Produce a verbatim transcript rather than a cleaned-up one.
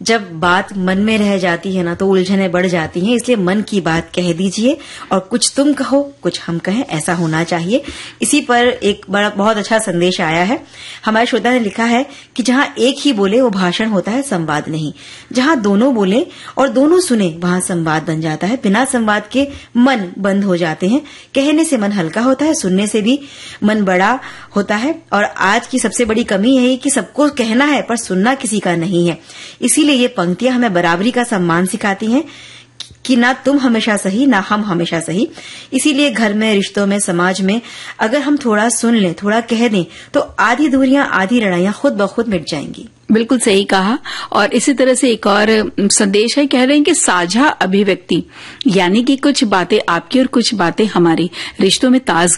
जब बात मन में रह जाती है ना तो उलझनें बढ़ जाती हैं, इसलिए मन की बात कह दीजिए और कुछ तुम कहो कुछ हम कहें, ऐसा होना चाहिए। इसी पर एक बड़ा बहुत अच्छा संदेश आया है। हमारे श्रोता ने लिखा है कि जहां एक ही बोले वो भाषण होता है, संवाद नहीं। जहां दोनों बोले और दोनों सुने वहां संवाद बन जाता है। बिना संवाद के मन बंद हो जाते हैं। कहने से मन हल्का होता है, सुनने से भी मन बड़ा होता है। और आज की सबसे बड़ी कमी यही कि सबको कहना है पर सुनना किसी का नहीं है। इसीलिए ये पंक्तियां हमें बराबरी का सम्मान सिखाती हैं कि ना तुम हमेशा सही ना हम हमेशा सही। इसीलिए घर में, रिश्तों में, समाज में अगर हम थोड़ा सुन लें, थोड़ा कह दें तो आधी दूरियां, आधी लड़ाइयां खुद ब खुद मिट जाएंगी। बिल्कुल सही कहा। और इसी तरह से एक और संदेश है, कह रहे हैं कि साझा अभिव्यक्ति यानी कि कुछ बातें आपकी और कुछ बातें हमारी रिश्तों में ताजगी